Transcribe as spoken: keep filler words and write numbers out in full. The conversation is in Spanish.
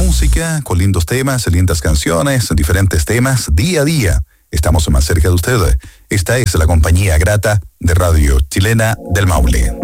música, con lindos temas, lindas canciones, diferentes temas, día a día. Estamos más cerca de usted. Esta es la compañía grata de Radio Chilena del Maule.